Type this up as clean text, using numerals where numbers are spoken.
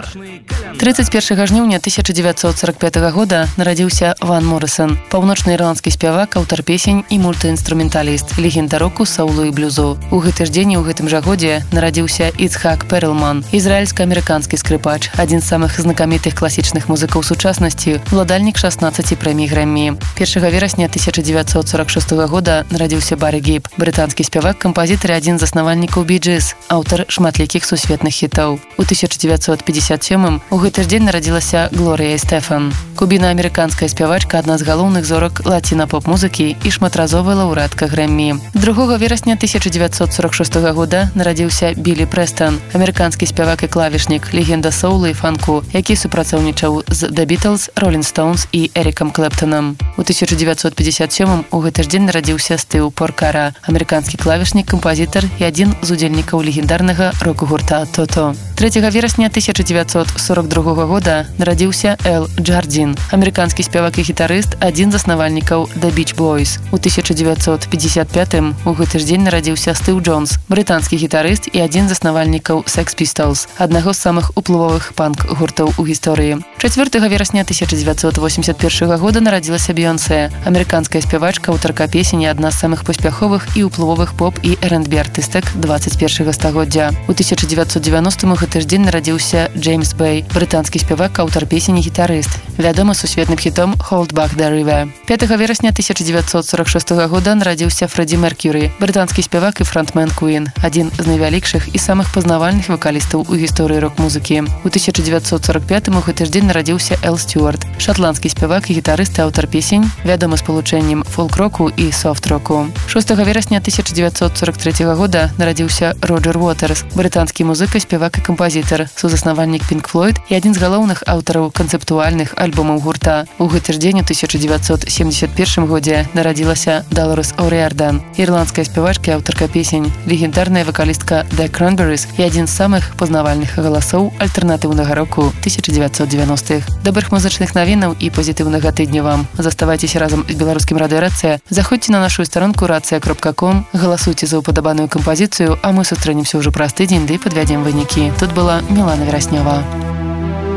31 жніўня 1945 года нарадзіўся Ван Моррисон, паўночна-ірландскі спявак, аўтар песень і мультыінструменталіст, легенда року, соулу і блюзу. У гэты ж дзень і ў гэтым жа годзе нарадзіўся Ицхак Перлман, ізраільска-амерыканскі скрыпач, адзін з самых знакамітых класічных музыкаў сучаснасці, уладальнік 16 прэмій Грэммі. 1 верасня 1946 года нарадзіўся Барі Гіб, брытанскі спявак, кампазітар і адзін з заснавальнікаў Bee Gees, аўтар шматлікіх сусветных хітаў. У 1957 у гэты ж дзень нарадзілася Глорія Эстефан, кубіна-амерыканская спявачка, адна з галоўных зорак лаціна-поп-музыкі і шматразовая лаўрэатка Грэммі. 2 верасня 1946 года нарадзіўся Білі Прэстон, амерыканскі спявак і клавішнік, легенда соулу і фанку, які супрацоўнічаў з The Beatles, Rolling Stones і Эрікам Клэптонам. У 1957 у гэты ж дзень нарадзіўся Стыў Поркара, амерыканскі клавішнік, кампазітар і адзін з удзельнікаў легендарнага рок-гурта Тото. 3 верасня 1942 года нарадзіўся Эл Джардзін, амерыканскі спявак і гітарыст, адзін з заснавальнікаў The Beach Boys. У 1955 у гэты ж дзень нарадзіўся Стыў Джонс, брытанскі гітарыст і адзін з заснавальнікаў Sex Pistols, аднаго з самых уплывовых панк-гуртаў у гісторыі. 4 верасня 1981 года нарадзілася Бейонсе, амерыканская спявачка, аўтарка песень і адна з самых паспяховых і уплывовых поп і R&B артыстак 21 стагоддзя. У 1990 гэты ж дзень нарадзіўся Джеймс Бэй, брытанскі спявак, аўтар песень і гітарыст, вядомы сусветным хітом Hold Back the River. 5 верасня 1946 года нарадзіўся Фрэддзі Меркьюрі, брытанскі спявак і фронтмен Queen, адзін з найвялікшых і самых пазнавальных вакалістаў у гісторыі рок-музыкі. У 1945 у гэты ж дзень нарадзіўся Эл Стюарт, шатландскі спявак і гітарыст і аўтар песень, вядомы спалучэннем фолк-року і софт-року. 6 верасня 1943 года нарадзіўся Роджер Уотерс, брытанскі музыка, спявак і кампазітар, сузаснавальнік Pink Floyd і адзін з галоўных аўтараў канцэптуальных альбомаў гурта. У гэты ж дзень у 1971 годзе нарадзілася Далорес О'Риардан, ірландская спявачка і аўтарка песень, легендарная вакалістка The Cranberries і адзін з самых пазнавальных галасоў альтэрнатыўнага року 1990-х. Добрых музычных навінаў і пазітыўнага тыдня вам. Заставайцеся разам з беларускім радыё Рацыя. Заходзьце на нашу старонку racja.com, галасуйце за упадабаную кампазіцыю, а мы сустрэнемся ўжо праз тыдзень, ды падвядзем вынікі. Тут была Мілана Вераснёва.